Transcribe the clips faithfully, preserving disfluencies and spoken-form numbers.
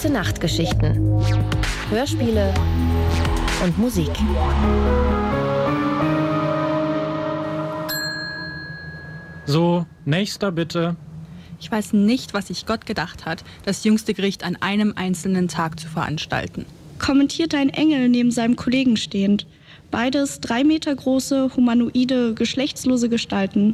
Gute-Nacht-Geschichten. Hörspiele und Musik. So, nächster bitte. Ich weiß nicht, was sich Gott gedacht hat, das jüngste Gericht an einem einzelnen Tag zu veranstalten. Kommentiert ein Engel neben seinem Kollegen stehend. Beides drei Meter große, humanoide, geschlechtslose Gestalten.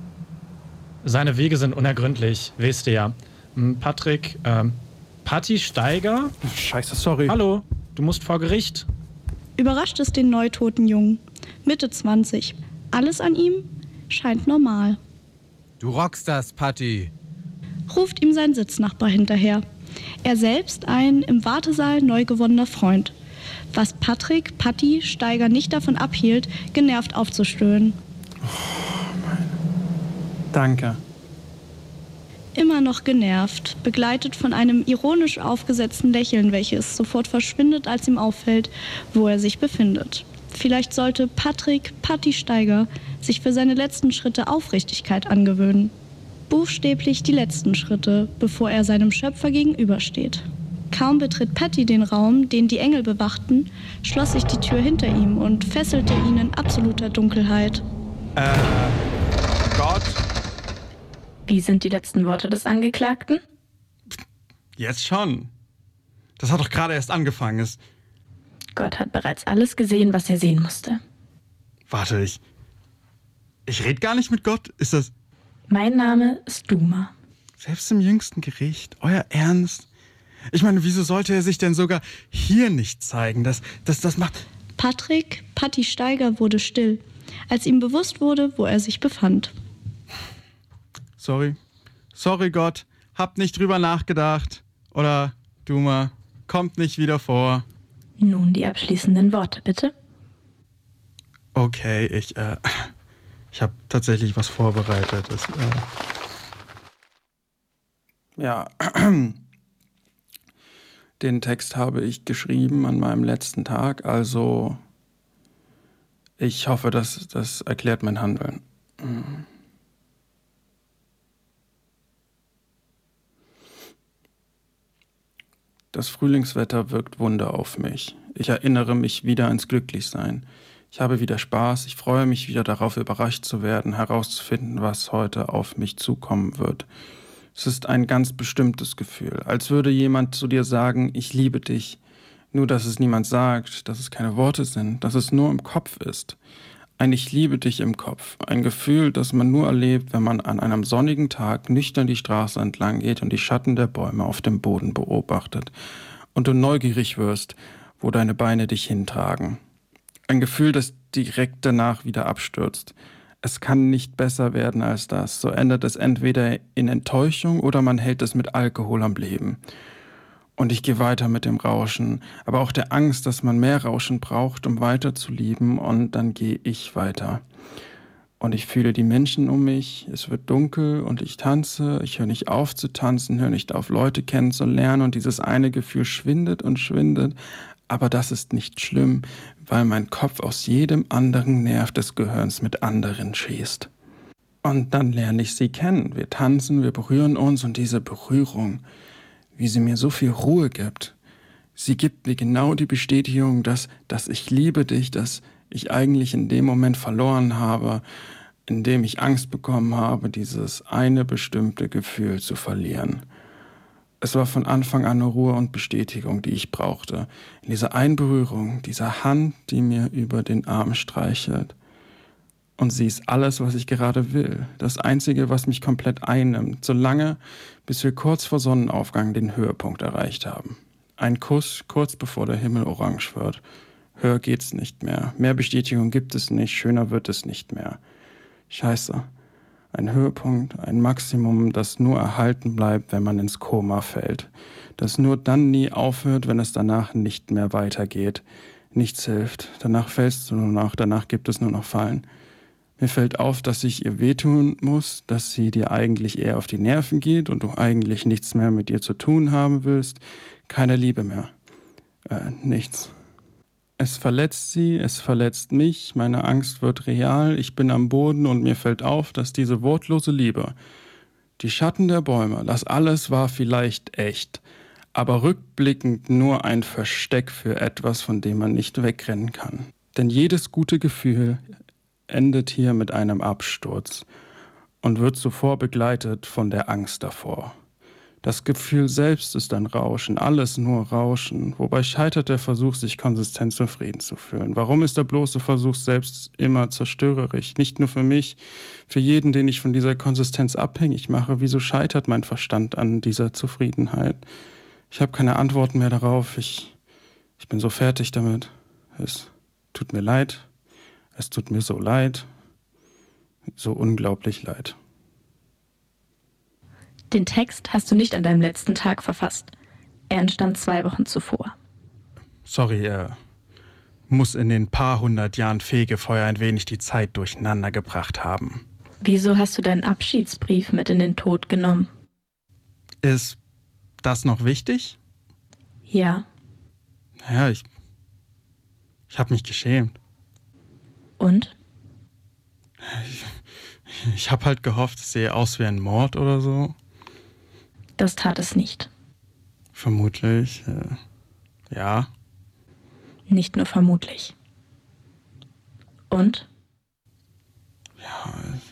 Seine Wege sind unergründlich, wisst ihr ja. Patrick, ähm, Patti Steiger? Scheiße, sorry. Hallo, du musst vor Gericht. Überrascht es den neutoten Jungen. Mitte zwanzig. Alles an ihm scheint normal. Du rockst das, Patti. Ruft ihm sein Sitznachbar hinterher. Er selbst ein im Wartesaal neu gewonnener Freund. Was Patrick, Patti, Steiger nicht davon abhielt, genervt aufzustöhnen. Oh, meine. Danke. Immer noch genervt, begleitet von einem ironisch aufgesetzten Lächeln, welches sofort verschwindet, als ihm auffällt, wo er sich befindet. Vielleicht sollte Patrick, Patti Steiger, sich für seine letzten Schritte Aufrichtigkeit angewöhnen. Buchstäblich die letzten Schritte, bevor er seinem Schöpfer gegenübersteht. Kaum betritt Patti den Raum, den die Engel bewachten, schloss sich die Tür hinter ihm und fesselte ihn in absoluter Dunkelheit. Äh, Gott? Wie sind die letzten Worte des Angeklagten? Jetzt schon. Das hat doch gerade erst angefangen. Es Gott hat bereits alles gesehen, was er sehen musste. Warte, ich... Ich rede gar nicht mit Gott? Ist das... Mein Name ist Duma. Selbst im jüngsten Gericht? Euer Ernst? Ich meine, wieso sollte er sich denn sogar hier nicht zeigen? Das, das, das macht... Patrick, Patti Steiger wurde still, als ihm bewusst wurde, wo er sich befand. Sorry. Sorry, Gott. Hab nicht drüber nachgedacht. Oder, Duma, kommt nicht wieder vor. Nun die abschließenden Worte, bitte. Okay, ich, äh... Ich habe tatsächlich was vorbereitet. Das, äh ja, den Text habe ich geschrieben an meinem letzten Tag, also ich hoffe, dass das erklärt mein Handeln. Das Frühlingswetter wirkt Wunder auf mich. Ich erinnere mich wieder ans Glücklichsein. Ich habe wieder Spaß, ich freue mich wieder darauf, überrascht zu werden, herauszufinden, was heute auf mich zukommen wird. Es ist ein ganz bestimmtes Gefühl, als würde jemand zu dir sagen, ich liebe dich. Nur, dass es niemand sagt, dass es keine Worte sind, dass es nur im Kopf ist. Ein Ich liebe dich im Kopf, ein Gefühl, das man nur erlebt, wenn man an einem sonnigen Tag nüchtern die Straße entlang geht und die Schatten der Bäume auf dem Boden beobachtet und du neugierig wirst, wo deine Beine dich hintragen. Ein Gefühl, das direkt danach wieder abstürzt. Es kann nicht besser werden als das. So endet es entweder in Enttäuschung oder man hält es mit Alkohol am Leben. Und ich gehe weiter mit dem Rauschen, aber auch der Angst, dass man mehr Rauschen braucht, um weiter zu lieben, und dann gehe ich weiter. Und ich fühle die Menschen um mich, es wird dunkel und ich tanze, ich höre nicht auf zu tanzen, höre nicht auf, Leute kennenzulernen, und dieses eine Gefühl schwindet und schwindet. Aber das ist nicht schlimm, weil mein Kopf aus jedem anderen Nerv des Gehirns mit anderen schießt. Und dann lerne ich sie kennen. Wir tanzen, wir berühren uns, und diese Berührung, wie sie mir so viel Ruhe gibt, sie gibt mir genau die Bestätigung, dass, dass ich liebe dich, dass ich eigentlich in dem Moment verloren habe, in dem ich Angst bekommen habe, dieses eine bestimmte Gefühl zu verlieren. Es war von Anfang an eine Ruhe und Bestätigung, die ich brauchte. In dieser Einberührung, dieser Hand, die mir über den Arm streichelt. Und sie ist alles, was ich gerade will. Das Einzige, was mich komplett einnimmt. Solange, bis wir kurz vor Sonnenaufgang den Höhepunkt erreicht haben. Ein Kuss, kurz bevor der Himmel orange wird. Höher geht's nicht mehr. Mehr Bestätigung gibt es nicht. Schöner wird es nicht mehr. Scheiße. Ein Höhepunkt, ein Maximum, das nur erhalten bleibt, wenn man ins Koma fällt. Das nur dann nie aufhört, wenn es danach nicht mehr weitergeht. Nichts hilft. Danach fällst du nur noch, danach gibt es nur noch Fallen. Mir fällt auf, dass ich ihr wehtun muss, dass sie dir eigentlich eher auf die Nerven geht und du eigentlich nichts mehr mit ihr zu tun haben willst. Keine Liebe mehr. Äh, nichts. Es verletzt sie, es verletzt mich, meine Angst wird real, ich bin am Boden und mir fällt auf, dass diese wortlose Liebe, die Schatten der Bäume, das alles war vielleicht echt, aber rückblickend nur ein Versteck für etwas, von dem man nicht wegrennen kann. Denn jedes gute Gefühl endet hier mit einem Absturz und wird zuvor begleitet von der Angst davor. Das Gefühl selbst ist ein Rauschen, alles nur Rauschen. Wobei scheitert der Versuch, sich konsistent zufrieden zu fühlen? Warum ist der bloße Versuch selbst immer zerstörerisch? Nicht nur für mich, für jeden, den ich von dieser Konsistenz abhängig mache. Wieso scheitert mein Verstand an dieser Zufriedenheit? Ich habe keine Antworten mehr darauf. Ich, ich bin so fertig damit. Es tut mir leid. Es tut mir so leid. So unglaublich leid. Den Text hast du nicht an deinem letzten Tag verfasst. Er entstand zwei Wochen zuvor. Sorry, er muss in den paar hundert Jahren Fegefeuer ein wenig die Zeit durcheinander gebracht haben. Wieso hast du deinen Abschiedsbrief mit in den Tod genommen? Ist das noch wichtig? Ja. Naja, ich, ich habe mich geschämt. Und? Ich, ich habe halt gehofft, es sehe aus wie ein Mord oder so. Das tat es nicht. Vermutlich, äh, ja. Nicht nur vermutlich. Und? Ja,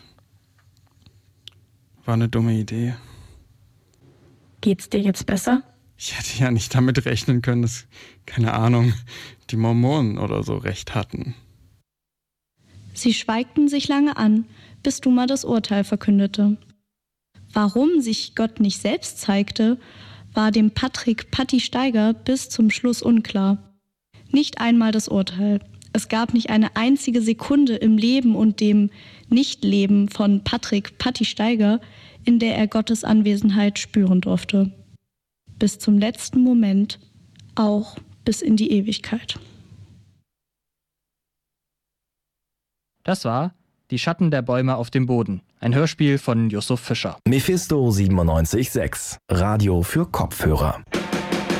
war eine dumme Idee. Geht's dir jetzt besser? Ich hätte ja nicht damit rechnen können, dass, keine Ahnung, die Mormonen oder so recht hatten. Sie schweigten sich lange an, bis Duma das Urteil verkündete. Warum sich Gott nicht selbst zeigte, war dem Patrick Patti Steiger bis zum Schluss unklar. Nicht einmal das Urteil. Es gab nicht eine einzige Sekunde im Leben und dem Nichtleben von Patrick Patti Steiger, in der er Gottes Anwesenheit spüren durfte. Bis zum letzten Moment, auch bis in die Ewigkeit. Das war Die Schatten der Bäume auf dem Boden, ein Hörspiel von Yusuf Fischer. Mephisto siebenundneunzig Komma sechs, Radio für Kopfhörer.